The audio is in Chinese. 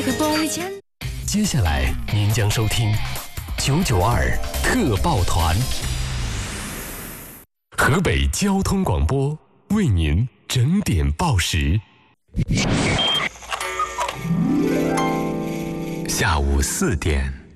接下来您将收听992特报团，河北交通广播为您整点报时。下午4点。